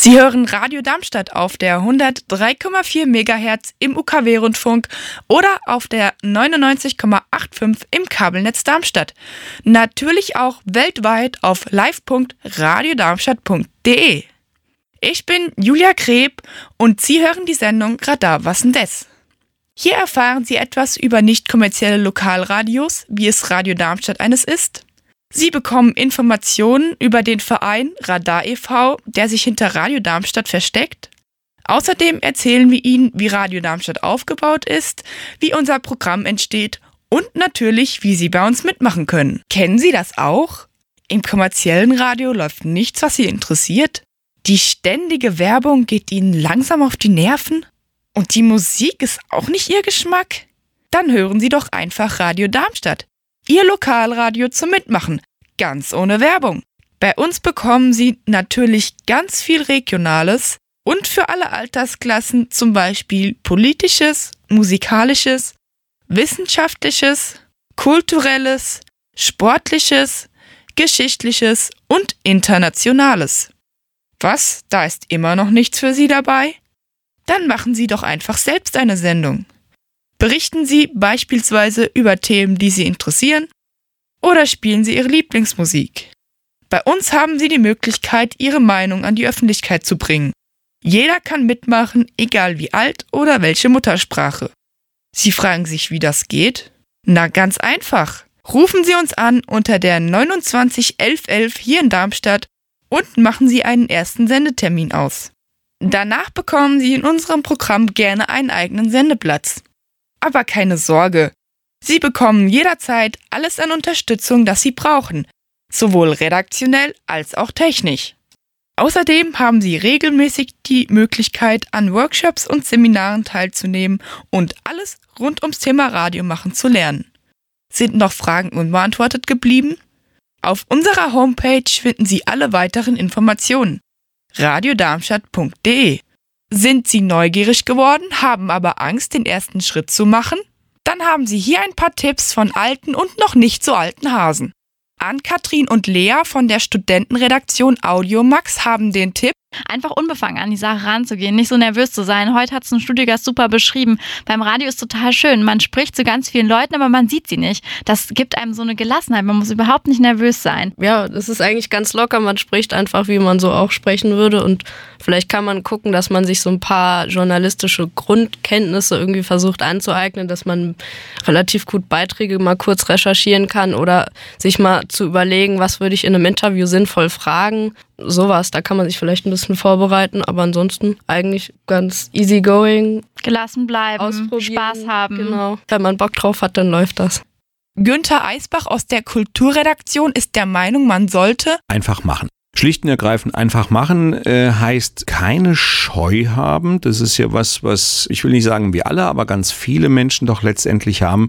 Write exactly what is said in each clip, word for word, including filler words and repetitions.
Sie hören Radio Darmstadt auf der hundertdrei Komma vier Megahertz im U K W-Rundfunk oder auf der neunundneunzig Komma fünfundachtzig im Kabelnetz Darmstadt. Natürlich auch weltweit auf live punkt radiodarmstadt punkt de. Ich bin Julia Kreb und Sie hören die Sendung Radar was denn des? Hier erfahren Sie etwas über nicht kommerzielle Lokalradios, wie es Radio Darmstadt eines ist. Sie bekommen Informationen über den Verein Radar e V, der sich hinter Radio Darmstadt versteckt. Außerdem erzählen wir Ihnen, wie Radio Darmstadt aufgebaut ist, wie unser Programm entsteht und natürlich, wie Sie bei uns mitmachen können. Kennen Sie das auch? Im kommerziellen Radio läuft nichts, was Sie interessiert. Die ständige Werbung geht Ihnen langsam auf die Nerven. Und die Musik ist auch nicht Ihr Geschmack? Dann hören Sie doch einfach Radio Darmstadt. Ihr Lokalradio zum Mitmachen, ganz ohne Werbung. Bei uns bekommen Sie natürlich ganz viel Regionales und für alle Altersklassen zum Beispiel politisches, musikalisches, wissenschaftliches, kulturelles, sportliches, geschichtliches und internationales. Was, da ist immer noch nichts für Sie dabei? Dann machen Sie doch einfach selbst eine Sendung. Berichten Sie beispielsweise über Themen, die Sie interessieren, oder spielen Sie Ihre Lieblingsmusik. Bei uns haben Sie die Möglichkeit, Ihre Meinung an die Öffentlichkeit zu bringen. Jeder kann mitmachen, egal wie alt oder welche Muttersprache. Sie fragen sich, wie das geht? Na, ganz einfach. Rufen Sie uns an unter der neunundzwanzig elf elf hier in Darmstadt und machen Sie einen ersten Sendetermin aus. Danach bekommen Sie in unserem Programm gerne einen eigenen Sendeplatz. Aber keine Sorge, Sie bekommen jederzeit alles an Unterstützung, das Sie brauchen, sowohl redaktionell als auch technisch. Außerdem haben Sie regelmäßig die Möglichkeit, an Workshops und Seminaren teilzunehmen und alles rund ums Thema Radio machen zu lernen. Sind noch Fragen unbeantwortet geblieben? Auf unserer Homepage finden Sie alle weiteren Informationen. radiodarmstadt punkt de. Sind Sie neugierig geworden, haben aber Angst, den ersten Schritt zu machen? Dann haben Sie hier ein paar Tipps von alten und noch nicht so alten Hasen. Ann-Kathrin und Lea von der Studentenredaktion Audiomax haben den Tipp, einfach unbefangen an die Sache ranzugehen, nicht so nervös zu sein. Heute hat es ein Studiogast super beschrieben. Beim Radio ist total schön. Man spricht zu ganz vielen Leuten, aber man sieht sie nicht. Das gibt einem so eine Gelassenheit. Man muss überhaupt nicht nervös sein. Ja, das ist eigentlich ganz locker. Man spricht einfach, wie man so auch sprechen würde. Und vielleicht kann man gucken, dass man sich so ein paar journalistische Grundkenntnisse irgendwie versucht anzueignen, dass man relativ gut Beiträge mal kurz recherchieren kann oder sich mal zu überlegen, was würde ich in einem Interview sinnvoll fragen. Sowas, da kann man sich vielleicht ein bisschen vorbereiten, aber ansonsten eigentlich ganz easygoing. Gelassen bleiben, ausprobieren, Spaß haben. Genau. Wenn man Bock drauf hat, dann läuft das. Günther Eisbach aus der Kulturredaktion ist der Meinung, man sollte einfach machen. Schlicht und ergreifend einfach machen äh, heißt keine Scheu haben. Das ist ja was, was, ich will nicht sagen wir alle, aber ganz viele Menschen doch letztendlich haben.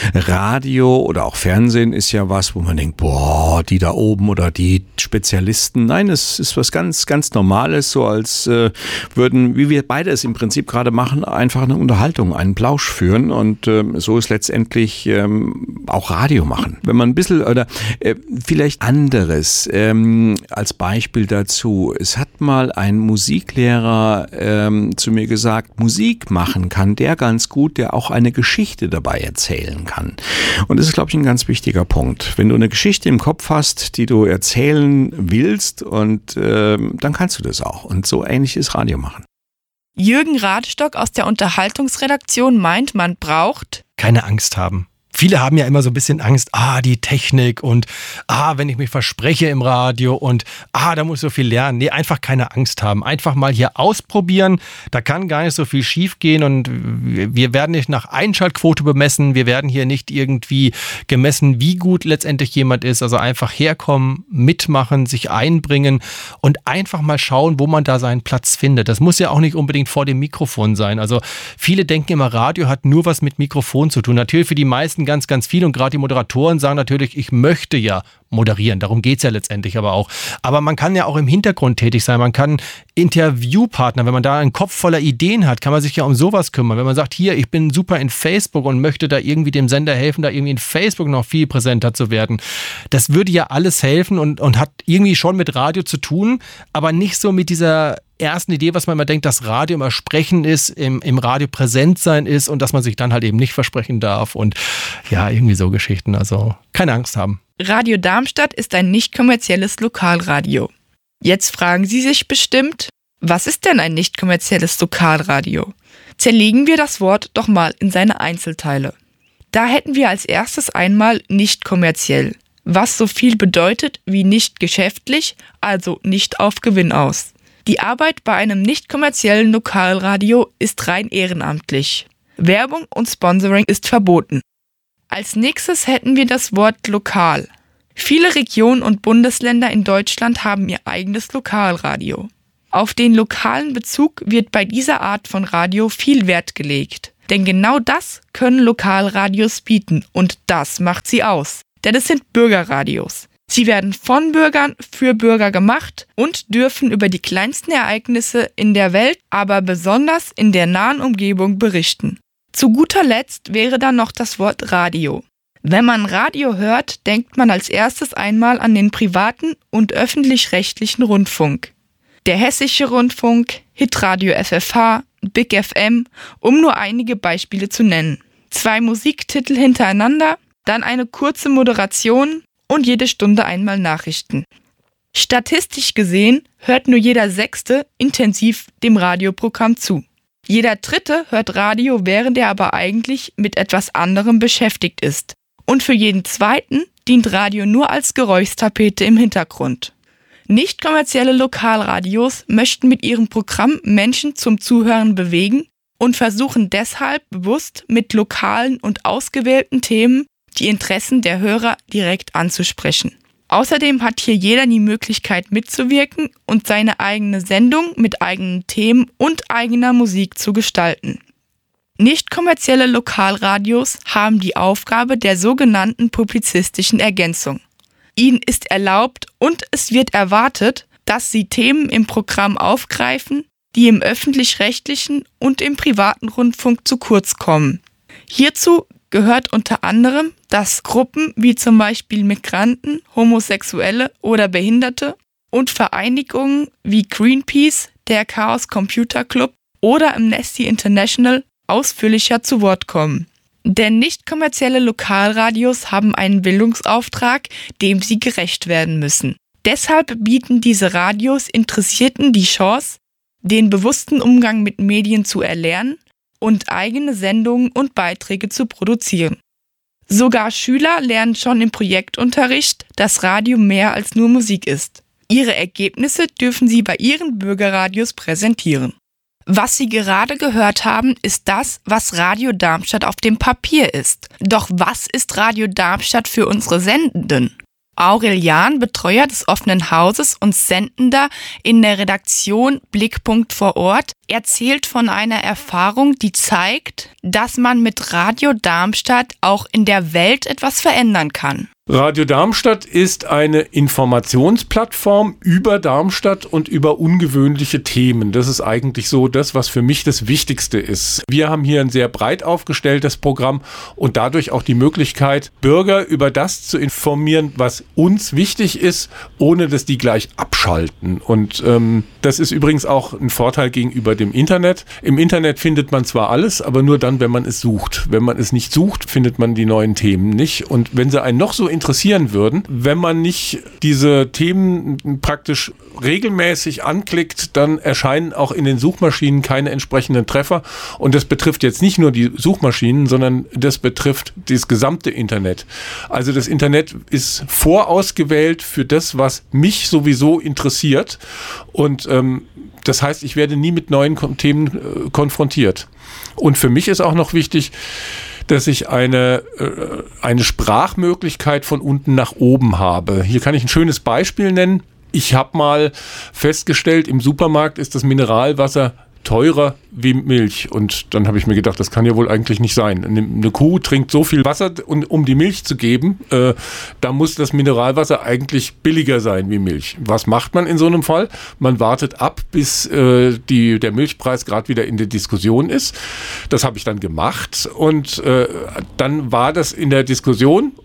Radio oder auch Fernsehen ist ja was, wo man denkt, boah, die da oben oder die Spezialisten. Nein, es ist was ganz, ganz Normales, so als äh, würden, wie wir beide es im Prinzip gerade machen, einfach eine Unterhaltung, einen Plausch führen. Und äh, so ist letztendlich ähm, auch Radio machen. Wenn man ein bisschen oder äh, vielleicht anderes ähm, als Beispiel dazu. Es hat mal ein Musiklehrer ähm, zu mir gesagt, Musik machen kann der ganz gut, der auch eine Geschichte dabei erzählen kann. Und das ist, glaube ich, ein ganz wichtiger Punkt. Wenn du eine Geschichte im Kopf hast, die du erzählen willst, und ähm, dann kannst du das auch. Und so ähnlich ist Radio machen. Jürgen Radstock aus der Unterhaltungsredaktion meint, man braucht keine Angst haben. Viele haben ja immer so ein bisschen Angst, ah, die Technik und ah, wenn ich mich verspreche im Radio und ah, da muss ich so viel lernen. Nee, einfach keine Angst haben. Einfach mal hier ausprobieren. Da kann gar nicht so viel schief gehen und wir werden nicht nach Einschaltquote bemessen. Wir werden hier nicht irgendwie gemessen, wie gut letztendlich jemand ist. Also einfach herkommen, mitmachen, sich einbringen und einfach mal schauen, wo man da seinen Platz findet. Das muss ja auch nicht unbedingt vor dem Mikrofon sein. Also viele denken immer, Radio hat nur was mit Mikrofon zu tun. Natürlich für die meisten ganz, ganz viel und gerade die Moderatoren sagen natürlich, ich möchte ja moderieren. Darum geht es ja letztendlich aber auch. Aber man kann ja auch im Hintergrund tätig sein. Man kann Interviewpartner, wenn man da einen Kopf voller Ideen hat, kann man sich ja um sowas kümmern. Wenn man sagt, hier, ich bin super in Facebook und möchte da irgendwie dem Sender helfen, da irgendwie in Facebook noch viel präsenter zu werden. Das würde ja alles helfen und, und hat irgendwie schon mit Radio zu tun, aber nicht so mit dieser ersten Idee, was man immer denkt, dass Radio immer Sprechen ist, im, im Radio präsent sein ist und dass man sich dann halt eben nicht versprechen darf und ja, irgendwie so Geschichten. Also keine Angst haben. Radio Darmstadt ist ein nicht kommerzielles Lokalradio. Jetzt fragen Sie sich bestimmt, was ist denn ein nicht kommerzielles Lokalradio? Zerlegen wir das Wort doch mal in seine Einzelteile. Da hätten wir als erstes einmal nicht kommerziell, was so viel bedeutet wie nicht geschäftlich, also nicht auf Gewinn aus. Die Arbeit bei einem nicht kommerziellen Lokalradio ist rein ehrenamtlich. Werbung und Sponsoring ist verboten. Als nächstes hätten wir das Wort lokal. Viele Regionen und Bundesländer in Deutschland haben ihr eigenes Lokalradio. Auf den lokalen Bezug wird bei dieser Art von Radio viel Wert gelegt. Denn genau das können Lokalradios bieten und das macht sie aus. Denn es sind Bürgerradios. Sie werden von Bürgern für Bürger gemacht und dürfen über die kleinsten Ereignisse in der Welt, aber besonders in der nahen Umgebung berichten. Zu guter Letzt wäre dann noch das Wort Radio. Wenn man Radio hört, denkt man als erstes einmal an den privaten und öffentlich-rechtlichen Rundfunk. Der Hessische Rundfunk, Hitradio F F H, Big F M, um nur einige Beispiele zu nennen. Zwei Musiktitel hintereinander, dann eine kurze Moderation und jede Stunde einmal Nachrichten. Statistisch gesehen hört nur jeder Sechste intensiv dem Radioprogramm zu. Jeder Dritte hört Radio, während er aber eigentlich mit etwas anderem beschäftigt ist. Und für jeden Zweiten dient Radio nur als Geräuschtapete im Hintergrund. Nicht kommerzielle Lokalradios möchten mit ihrem Programm Menschen zum Zuhören bewegen und versuchen deshalb bewusst mit lokalen und ausgewählten Themen die Interessen der Hörer direkt anzusprechen. Außerdem hat hier jeder die Möglichkeit mitzuwirken und seine eigene Sendung mit eigenen Themen und eigener Musik zu gestalten. Nicht kommerzielle Lokalradios haben die Aufgabe der sogenannten publizistischen Ergänzung. Ihnen ist erlaubt und es wird erwartet, dass sie Themen im Programm aufgreifen, die im öffentlich-rechtlichen und im privaten Rundfunk zu kurz kommen. Hierzu gehört unter anderem, dass Gruppen wie zum Beispiel Migranten, Homosexuelle oder Behinderte und Vereinigungen wie Greenpeace, der Chaos Computer Club oder Amnesty International ausführlicher zu Wort kommen. Denn nicht kommerzielle Lokalradios haben einen Bildungsauftrag, dem sie gerecht werden müssen. Deshalb bieten diese Radios Interessierten die Chance, den bewussten Umgang mit Medien zu erlernen und eigene Sendungen und Beiträge zu produzieren. Sogar Schüler lernen schon im Projektunterricht, dass Radio mehr als nur Musik ist. Ihre Ergebnisse dürfen sie bei ihren Bürgerradios präsentieren. Was Sie gerade gehört haben, ist das, was Radio Darmstadt auf dem Papier ist. Doch was ist Radio Darmstadt für unsere Sendenden? Aurelian, Betreuer des offenen Hauses und Sendender in der Redaktion Blickpunkt vor Ort, erzählt von einer Erfahrung, die zeigt, dass man mit Radio Darmstadt auch in der Welt etwas verändern kann. Radio Darmstadt ist eine Informationsplattform über Darmstadt und über ungewöhnliche Themen. Das ist eigentlich so das, was für mich das Wichtigste ist. Wir haben hier ein sehr breit aufgestelltes Programm und dadurch auch die Möglichkeit, Bürger über das zu informieren, was uns wichtig ist, ohne dass die gleich abschalten. Und ähm, das ist übrigens auch ein Vorteil gegenüber dem Internet. Im Internet findet man zwar alles, aber nur dann, wenn man es sucht. Wenn man es nicht sucht, findet man die neuen Themen nicht. Und wenn sie einen noch so interessieren würden, wenn man nicht diese Themen praktisch regelmäßig anklickt, dann erscheinen auch in den Suchmaschinen keine entsprechenden Treffer. Und das betrifft jetzt nicht nur die Suchmaschinen, sondern das betrifft das gesamte Internet. Also das Internet ist vorausgewählt für das, was mich sowieso interessiert. Und ähm, das heißt, ich werde nie mit neuen Themen äh, konfrontiert. Und für mich ist auch noch wichtig, dass ich eine, äh, eine Sprachmöglichkeit von unten nach oben habe. Hier kann ich ein schönes Beispiel nennen. Ich habe mal festgestellt, im Supermarkt ist das Mineralwasser teurer wie Milch. Und dann habe ich mir gedacht, das kann ja wohl eigentlich nicht sein. Eine, eine Kuh trinkt so viel Wasser, um, um die Milch zu geben. Äh, da muss das Mineralwasser eigentlich billiger sein wie Milch. Was macht man in so einem Fall? Man wartet ab, bis äh, die, der Milchpreis gerade wieder in der Diskussion ist. Das habe ich dann gemacht und äh, dann war das in der Diskussion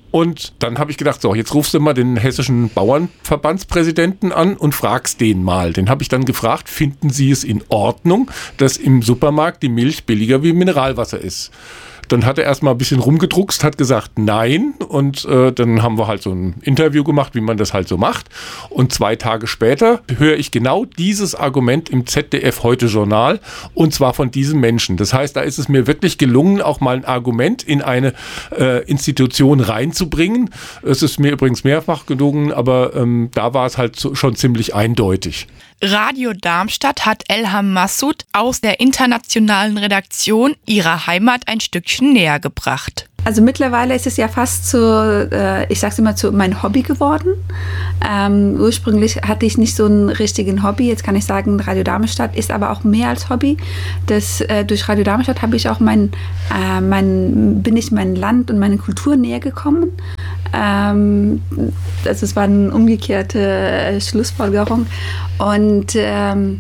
Und dann habe ich gedacht, so, jetzt rufst du mal den hessischen Bauernverbandspräsidenten an und fragst den mal. Den habe ich dann gefragt, finden Sie es in Ordnung, dass im Supermarkt die Milch billiger wie Mineralwasser ist? Dann hat er erstmal ein bisschen rumgedruckst, hat gesagt nein und äh, dann haben wir halt so ein Interview gemacht, wie man das halt so macht. Und zwei Tage später höre ich genau dieses Argument im Z D F Heute Journal und zwar von diesem Menschen. Das heißt, da ist es mir wirklich gelungen, auch mal ein Argument in eine äh, Institution reinzubringen. Es ist mir übrigens mehrfach gelungen, aber ähm, da war es halt so, schon ziemlich eindeutig. Radio Darmstadt hat Elham Massoud aus der internationalen Redaktion ihrer Heimat ein Stückchen näher gebracht. Also mittlerweile ist es ja fast zu, äh, ich sag's immer, zu mein Hobby geworden. Ähm, ursprünglich hatte ich nicht so einen richtigen Hobby. Jetzt kann ich sagen, Radio Darmstadt ist aber auch mehr als Hobby. Das, äh, durch Radio Darmstadt habe ich auch mein, äh, mein, bin ich mein Land und meine Kultur näher gekommen. Ähm, also es war eine umgekehrte äh, Schlussfolgerung. Und ähm,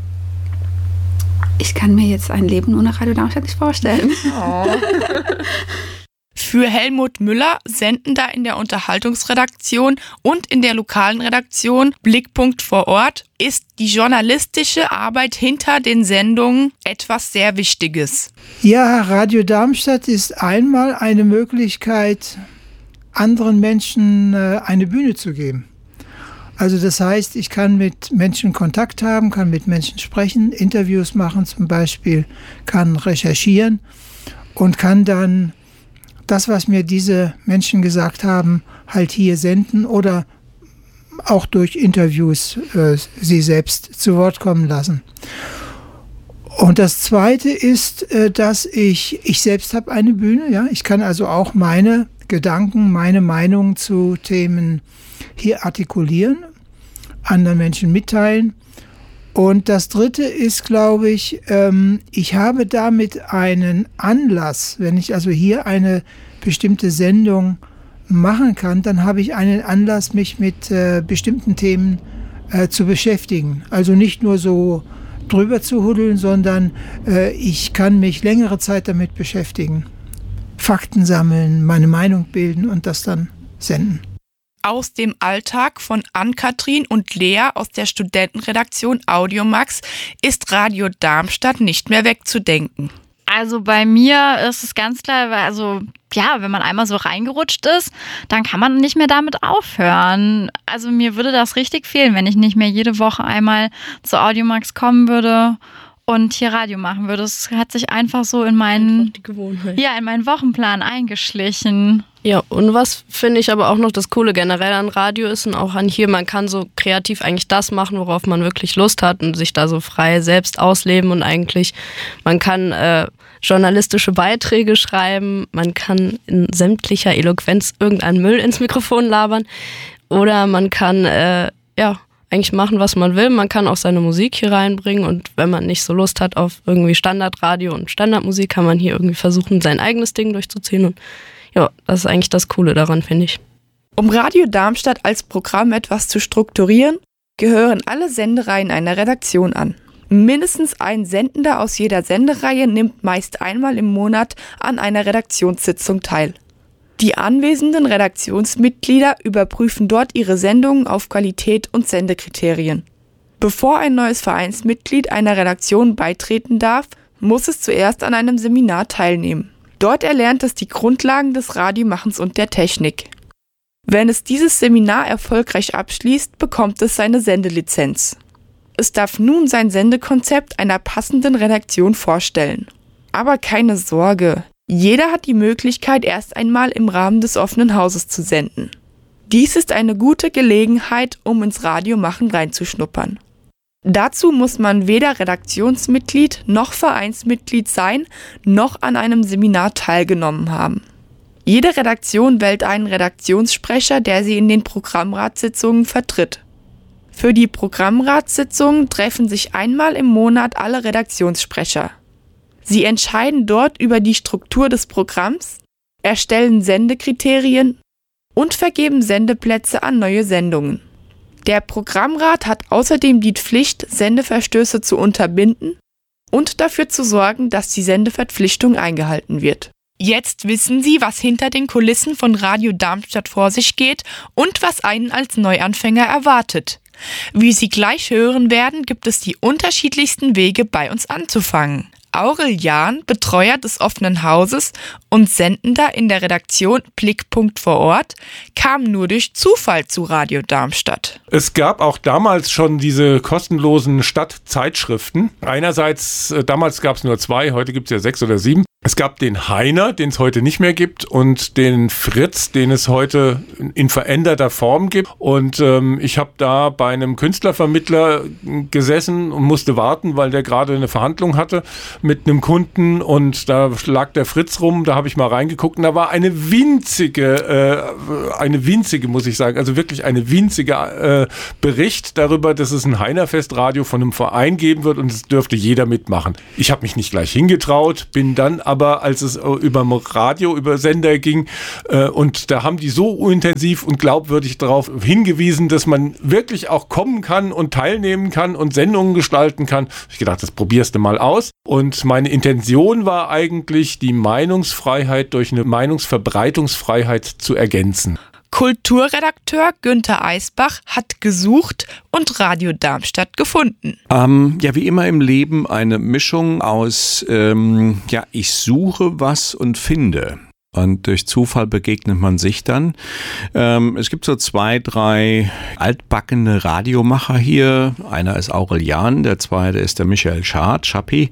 ich kann mir jetzt ein Leben ohne Radio Darmstadt nicht vorstellen. Oh. Für Helmut Müller, Sendender in der Unterhaltungsredaktion und in der lokalen Redaktion Blickpunkt vor Ort, ist die journalistische Arbeit hinter den Sendungen etwas sehr Wichtiges. Ja, Radio Darmstadt ist einmal eine Möglichkeit, anderen Menschen äh, eine Bühne zu geben. Also das heißt, ich kann mit Menschen Kontakt haben, kann mit Menschen sprechen, Interviews machen zum Beispiel, kann recherchieren und kann dann das, was mir diese Menschen gesagt haben, halt hier senden oder auch durch Interviews äh, sie selbst zu Wort kommen lassen. Und das Zweite ist, äh, dass ich, ich selbst habe eine Bühne, ja, ich kann also auch meine Gedanken, meine Meinung zu Themen hier artikulieren, anderen Menschen mitteilen. Und das Dritte ist, glaube ich, ähm, ich habe damit einen Anlass, wenn ich also hier eine bestimmte Sendung machen kann, dann habe ich einen Anlass, mich mit äh, bestimmten Themen äh, zu beschäftigen. Also nicht nur so drüber zu huddeln, sondern äh, ich kann mich längere Zeit damit beschäftigen. Fakten sammeln, meine Meinung bilden und das dann senden. Aus dem Alltag von Ann-Kathrin und Lea aus der Studentenredaktion Audiomax ist Radio Darmstadt nicht mehr wegzudenken. Also bei mir ist es ganz klar, also ja, wenn man einmal so reingerutscht ist, dann kann man nicht mehr damit aufhören. Also mir würde das richtig fehlen, wenn ich nicht mehr jede Woche einmal zu Audiomax kommen würde und hier Radio machen würde. Es hat sich einfach so in meinen, die Gewohnheit. Ja, in meinen Wochenplan eingeschlichen. Ja, und was finde ich aber auch noch das Coole generell an Radio ist und auch an hier, man kann so kreativ eigentlich das machen, worauf man wirklich Lust hat und sich da so frei selbst ausleben und eigentlich, man kann äh, journalistische Beiträge schreiben, man kann in sämtlicher Eloquenz irgendeinen Müll ins Mikrofon labern oder man kann, äh, ja, eigentlich machen, was man will. Man kann auch seine Musik hier reinbringen und wenn man nicht so Lust hat auf irgendwie Standardradio und Standardmusik, kann man hier irgendwie versuchen, sein eigenes Ding durchzuziehen und ja, das ist eigentlich das Coole daran, finde ich. Um Radio Darmstadt als Programm etwas zu strukturieren, gehören alle Sendereihen einer Redaktion an. Mindestens ein Sendender aus jeder Sendereihe nimmt meist einmal im Monat an einer Redaktionssitzung teil. Die anwesenden Redaktionsmitglieder überprüfen dort ihre Sendungen auf Qualität und Sendekriterien. Bevor ein neues Vereinsmitglied einer Redaktion beitreten darf, muss es zuerst an einem Seminar teilnehmen. Dort erlernt es die Grundlagen des Radiomachens und der Technik. Wenn es dieses Seminar erfolgreich abschließt, bekommt es seine Sendelizenz. Es darf nun sein Sendekonzept einer passenden Redaktion vorstellen. Aber keine Sorge, jeder hat die Möglichkeit, erst einmal im Rahmen des offenen Hauses zu senden. Dies ist eine gute Gelegenheit, um ins Radiomachen reinzuschnuppern. Dazu muss man weder Redaktionsmitglied noch Vereinsmitglied sein, noch an einem Seminar teilgenommen haben. Jede Redaktion wählt einen Redaktionssprecher, der sie in den Programmratssitzungen vertritt. Für die Programmratssitzungen treffen sich einmal im Monat alle Redaktionssprecher. Sie entscheiden dort über die Struktur des Programms, erstellen Sendekriterien und vergeben Sendeplätze an neue Sendungen. Der Programmrat hat außerdem die Pflicht, Sendeverstöße zu unterbinden und dafür zu sorgen, dass die Sendeverpflichtung eingehalten wird. Jetzt wissen Sie, was hinter den Kulissen von Radio Darmstadt vor sich geht und was einen als Neuanfänger erwartet. Wie Sie gleich hören werden, gibt es die unterschiedlichsten Wege, bei uns anzufangen. Aurel Jahn, Betreuer des offenen Hauses und Sendender in der Redaktion Blickpunkt vor Ort, kam nur durch Zufall zu Radio Darmstadt. Es gab auch damals schon diese kostenlosen Stadtzeitschriften. Einerseits, damals gab es nur zwei, heute gibt es ja sechs oder sieben. Es gab den Heiner, den es heute nicht mehr gibt, und den Fritz, den es heute in veränderter Form gibt. Und ähm, ich habe da bei einem Künstlervermittler gesessen und musste warten, weil der gerade eine Verhandlung hatte mit einem Kunden, und da lag der Fritz rum, da habe ich mal reingeguckt und da war eine winzige, äh, eine winzige, muss ich sagen, also wirklich eine winzige äh, Bericht darüber, dass es ein Heinerfestradio von einem Verein geben wird und es dürfte jeder mitmachen. Ich habe mich nicht gleich hingetraut, bin dann aber, als es über Radio, über Sender ging, äh, und da haben die so intensiv und glaubwürdig darauf hingewiesen, dass man wirklich auch kommen kann und teilnehmen kann und Sendungen gestalten kann. Ich habe gedacht, das probierst du mal aus. Und meine Intention war eigentlich, die Meinungsfreiheit durch eine Meinungsverbreitungsfreiheit zu ergänzen. Kulturredakteur Günther Eisbach hat gesucht und Radio Darmstadt gefunden. Ähm, ja, wie immer im Leben eine Mischung aus, ähm, ja, ich suche was und finde. Und durch Zufall begegnet man sich dann. Ähm, es gibt so zwei, drei altbackene Radiomacher hier. Einer ist Aurel Jahn, der zweite ist der Michael Schad, Schappi.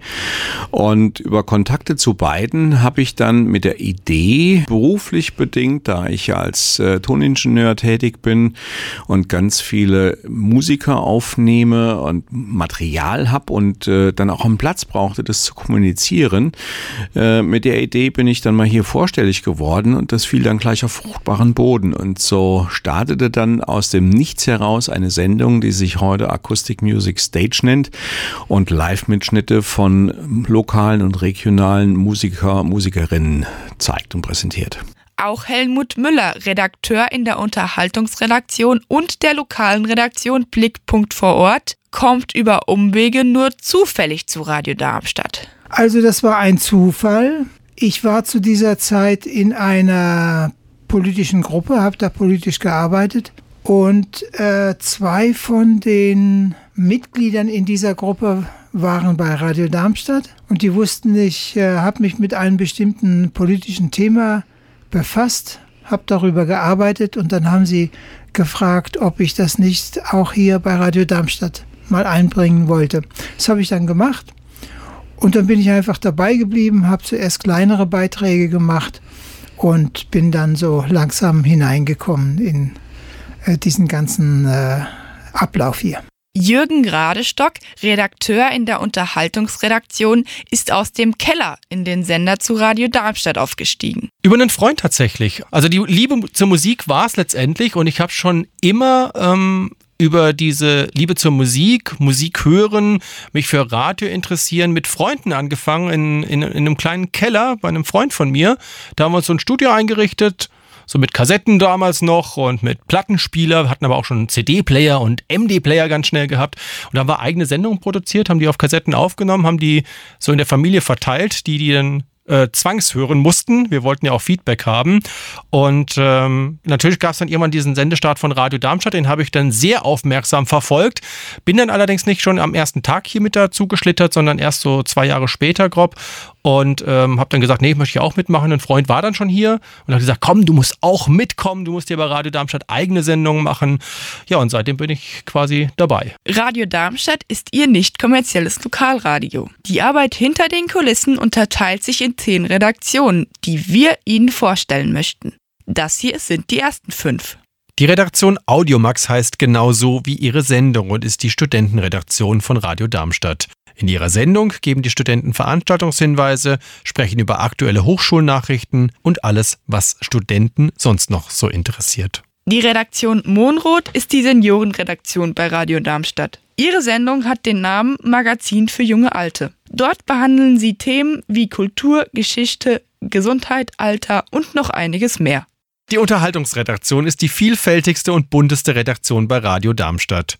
Und über Kontakte zu beiden habe ich dann mit der Idee, beruflich bedingt, da ich ja als äh, Toningenieur tätig bin und ganz viele Musiker aufnehme und Material habe und äh, dann auch einen Platz brauchte, das zu kommunizieren. Äh, mit der Idee bin ich dann mal hier vorstellig geworden und das fiel dann gleich auf fruchtbaren Boden. Und so startete dann aus dem Nichts heraus eine Sendung, die sich heute Acoustic Music Stage nennt und Live-Mitschnitte von lokalen und regionalen Musiker, Musikerinnen zeigt und präsentiert. Auch Helmut Müller, Redakteur in der Unterhaltungsredaktion und der lokalen Redaktion Blickpunkt vor Ort, kommt über Umwege nur zufällig zu Radio Darmstadt. Also das war ein Zufall. Ich war zu dieser Zeit in einer politischen Gruppe, habe da politisch gearbeitet und äh, zwei von den Mitgliedern in dieser Gruppe waren bei Radio Darmstadt und die wussten, ich äh, habe mich mit einem bestimmten politischen Thema befasst, habe darüber gearbeitet und dann haben sie gefragt, ob ich das nicht auch hier bei Radio Darmstadt mal einbringen wollte. Das habe ich dann gemacht. Und dann bin ich einfach dabei geblieben, habe zuerst kleinere Beiträge gemacht und bin dann so langsam hineingekommen in äh, diesen ganzen äh, Ablauf hier. Jürgen Gradestock, Redakteur in der Unterhaltungsredaktion, ist aus dem Keller in den Sender zu Radio Darmstadt aufgestiegen. Über einen Freund tatsächlich. Also die Liebe zur Musik war es letztendlich und ich habe schon immer ähm, über diese Liebe zur Musik, Musik hören, mich für Radio interessieren, mit Freunden angefangen in, in, in einem kleinen Keller bei einem Freund von mir. Da haben wir uns so ein Studio eingerichtet, so mit Kassetten damals noch und mit Plattenspieler, hatten aber auch schon einen C D-Player und M D-Player ganz schnell gehabt. Und da haben wir eigene Sendungen produziert, haben die auf Kassetten aufgenommen, haben die so in der Familie verteilt, die die dann Äh, zwangshören mussten. Wir wollten ja auch Feedback haben. Und ähm, natürlich gab es dann irgendwann diesen Sendestart von Radio Darmstadt, den habe ich dann sehr aufmerksam verfolgt. Bin dann allerdings nicht schon am ersten Tag hier mit dazu geschlittert, sondern erst so zwei Jahre später grob. Und ähm, habe dann gesagt, nee, ich möchte ja auch mitmachen. Ein Freund war dann schon hier und hat gesagt, komm, du musst auch mitkommen, du musst dir bei Radio Darmstadt eigene Sendungen machen. Ja, und seitdem bin ich quasi dabei. Radio Darmstadt ist ihr nicht kommerzielles Lokalradio. Die Arbeit hinter den Kulissen unterteilt sich in zehn Redaktionen, die wir Ihnen vorstellen möchten. Das hier sind die ersten fünf. Die Redaktion Audiomax heißt genauso wie ihre Sendung und ist die Studentenredaktion von Radio Darmstadt. In ihrer Sendung geben die Studenten Veranstaltungshinweise, sprechen über aktuelle Hochschulnachrichten und alles, was Studenten sonst noch so interessiert. Die Redaktion Monroth ist die Seniorenredaktion bei Radio Darmstadt. Ihre Sendung hat den Namen Magazin für junge Alte. Dort behandeln sie Themen wie Kultur, Geschichte, Gesundheit, Alter und noch einiges mehr. Die Unterhaltungsredaktion ist die vielfältigste und bunteste Redaktion bei Radio Darmstadt.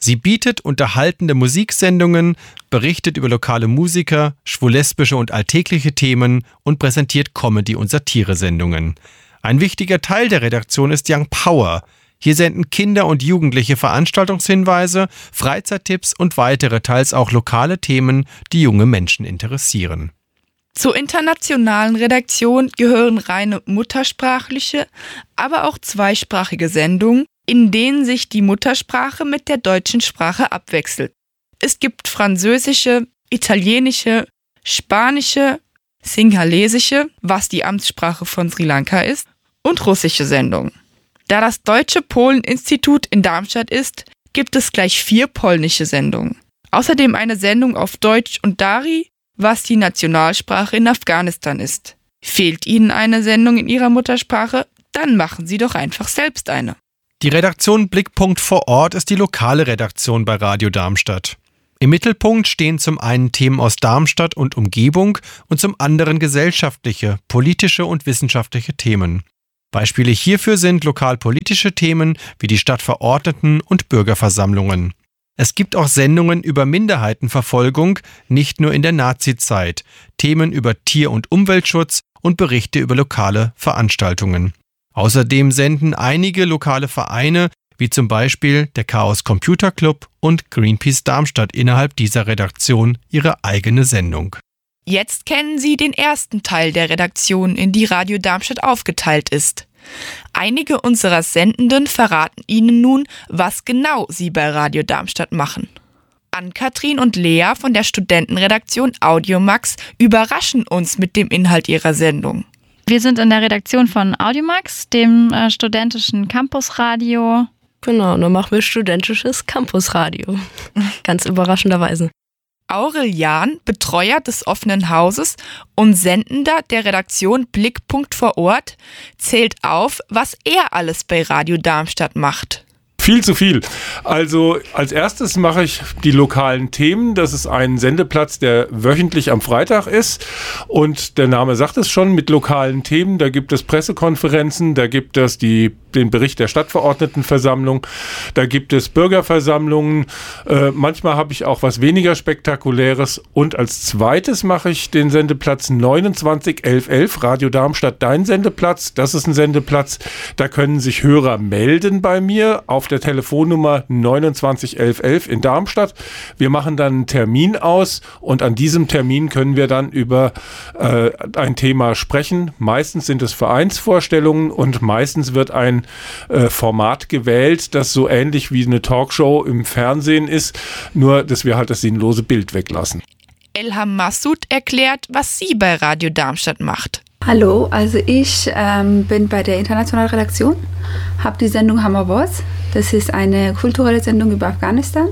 Sie bietet unterhaltende Musiksendungen, berichtet über lokale Musiker, schwul-lesbische und alltägliche Themen und präsentiert Comedy- und Satiresendungen. Ein wichtiger Teil der Redaktion ist Young Power. Hier senden Kinder und Jugendliche Veranstaltungshinweise, Freizeittipps und weitere, teils auch lokale Themen, die junge Menschen interessieren. Zur internationalen Redaktion gehören reine muttersprachliche, aber auch zweisprachige Sendungen, in denen sich die Muttersprache mit der deutschen Sprache abwechselt. Es gibt französische, italienische, spanische, sinhalesische, was die Amtssprache von Sri Lanka ist, und russische Sendungen. Da das Deutsche Polen-Institut in Darmstadt ist, gibt es gleich vier polnische Sendungen. Außerdem eine Sendung auf Deutsch und Dari, was die Nationalsprache in Afghanistan ist. Fehlt Ihnen eine Sendung in Ihrer Muttersprache? Dann machen Sie doch einfach selbst eine. Die Redaktion Blickpunkt vor Ort ist die lokale Redaktion bei Radio Darmstadt. Im Mittelpunkt stehen zum einen Themen aus Darmstadt und Umgebung und zum anderen gesellschaftliche, politische und wissenschaftliche Themen. Beispiele hierfür sind lokalpolitische Themen wie die Stadtverordneten und Bürgerversammlungen. Es gibt auch Sendungen über Minderheitenverfolgung, nicht nur in der Nazizeit, Themen über Tier- und Umweltschutz und Berichte über lokale Veranstaltungen. Außerdem senden einige lokale Vereine, wie zum Beispiel der Chaos Computer Club und Greenpeace Darmstadt innerhalb dieser Redaktion ihre eigene Sendung. Jetzt kennen Sie den ersten Teil der Redaktion, in die Radio Darmstadt aufgeteilt ist. Einige unserer Sendenden verraten Ihnen nun, was genau sie bei Radio Darmstadt machen. Ann-Kathrin und Lea von der Studentenredaktion Audiomax überraschen uns mit dem Inhalt ihrer Sendung. Wir sind in der Redaktion von Audiomax, dem äh, studentischen Campusradio. Genau, dann machen wir studentisches Campusradio. Ganz überraschenderweise. Aurel Jahn, Betreuer des offenen Hauses und Sendender der Redaktion Blickpunkt vor Ort, zählt auf, was er alles bei Radio Darmstadt macht. Viel zu viel. Also als erstes mache ich die lokalen Themen. Das ist ein Sendeplatz, der wöchentlich am Freitag ist. Und der Name sagt es schon, mit lokalen Themen. Da gibt es Pressekonferenzen, da gibt es die, den Bericht der Stadtverordnetenversammlung, da gibt es Bürgerversammlungen. Äh, manchmal habe ich auch was weniger Spektakuläres. Und als zweites mache ich den Sendeplatz neunundzwanzig elf elf, Radio Darmstadt, dein Sendeplatz. Das ist ein Sendeplatz, da können sich Hörer melden bei mir auf der Telefonnummer neunundzwanzig elf elf in Darmstadt. Wir machen dann einen Termin aus und an diesem Termin können wir dann über äh, ein Thema sprechen. Meistens sind es Vereinsvorstellungen und meistens wird ein äh, Format gewählt, das so ähnlich wie eine Talkshow im Fernsehen ist, nur dass wir halt das sinnlose Bild weglassen. Elham Massoud erklärt, was sie bei Radio Darmstadt macht. Hallo, also ich ähm, bin bei der internationalen Redaktion, habe die Sendung Hammer Boss. Das ist eine kulturelle Sendung über Afghanistan.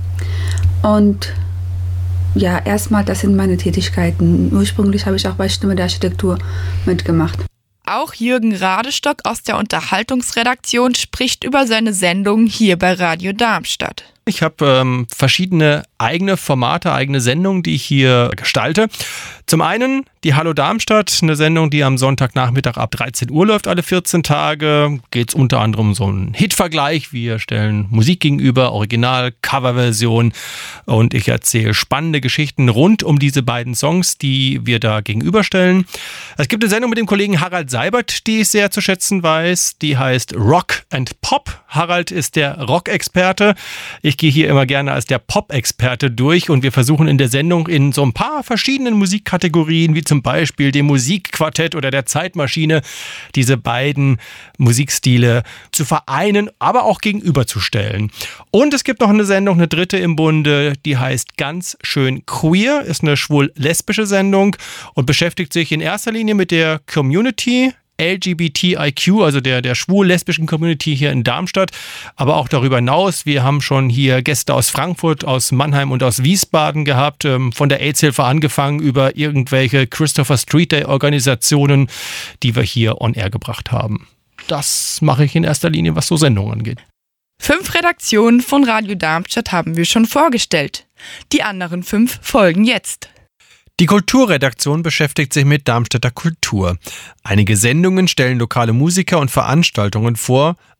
Und ja, erstmal, das sind meine Tätigkeiten. Ursprünglich habe ich auch bei Stimme der Architektur mitgemacht. Auch Jürgen Radestock aus der Unterhaltungsredaktion spricht über seine Sendung hier bei Radio Darmstadt. Ich habe ähm, verschiedene eigene Formate, eigene Sendungen, die ich hier gestalte. Zum einen die Hallo Darmstadt, eine Sendung, die am Sonntagnachmittag ab dreizehn Uhr läuft, alle vierzehn Tage. Geht es unter anderem um so einen Hitvergleich. Wir stellen Musik gegenüber, Original, Coverversion und ich erzähle spannende Geschichten rund um diese beiden Songs, die wir da gegenüberstellen. Es gibt eine Sendung mit dem Kollegen Harald Seibert, die ich sehr zu schätzen weiß. Die heißt Rock and Pop. Harald ist der Rock-Experte. Ich gehe hier immer gerne als der Pop-Experte durch und wir versuchen in der Sendung in so ein paar verschiedenen Musikkategorien, wie zum Beispiel dem Musikquartett oder der Zeitmaschine, diese beiden Musikstile zu vereinen, aber auch gegenüberzustellen. Und es gibt noch eine Sendung, eine dritte im Bunde, die heißt Ganz schön queer, ist eine schwul-lesbische Sendung und beschäftigt sich in erster Linie mit der Community, L G B T I Q, also der, der schwul-lesbischen Community hier in Darmstadt, aber auch darüber hinaus. Wir haben schon hier Gäste aus Frankfurt, aus Mannheim und aus Wiesbaden gehabt, ähm, von der AIDS-Hilfe angefangen über irgendwelche Christopher Street Day-Organisationen, die wir hier on air gebracht haben. Das mache ich in erster Linie, was so Sendungen angeht. Fünf Redaktionen von Radio Darmstadt haben wir schon vorgestellt. Die anderen fünf folgen jetzt. Die Kulturredaktion beschäftigt sich mit Darmstädter Kultur. Einige Sendungen stellen lokale Musiker und Veranstaltungen vor,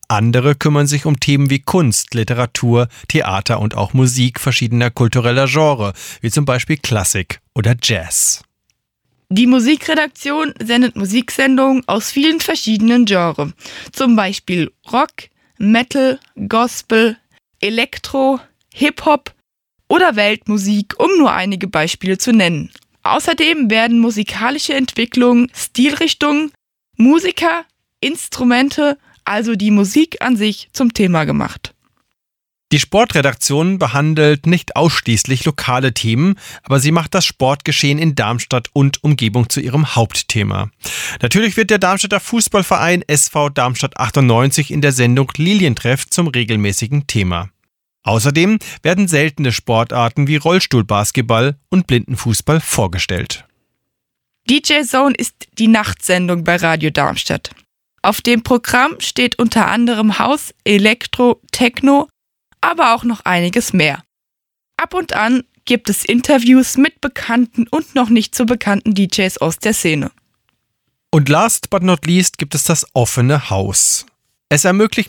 Andere kümmern sich um Themen wie Kunst, Literatur, Theater und auch Musik verschiedener kultureller Genre, wie zum Beispiel Klassik oder Jazz. Die Musikredaktion sendet Musiksendungen aus vielen verschiedenen Genres, zum Beispiel Rock, Metal, Gospel, Elektro, Hip-Hop oder Weltmusik, um nur einige Beispiele zu nennen. Außerdem werden musikalische Entwicklungen, Stilrichtungen, Musiker, Instrumente, also die Musik an sich, zum Thema gemacht. Die Sportredaktion behandelt nicht ausschließlich lokale Themen, aber sie macht das Sportgeschehen in Darmstadt und Umgebung zu ihrem Hauptthema. Natürlich wird der Darmstädter Fußballverein S V Darmstadt achtundneunzig in der Sendung Lilientreff zum regelmäßigen Thema. Außerdem werden seltene Sportarten wie Rollstuhlbasketball und Blindenfußball vorgestellt. D J Zone ist die Nachtsendung bei Radio Darmstadt. Auf dem Programm steht unter anderem House, Elektro, Techno, aber auch noch einiges mehr. Ab und an gibt es Interviews mit bekannten und noch nicht so bekannten D Js aus der Szene. Und last but not least gibt es das offene Haus. Es ermöglicht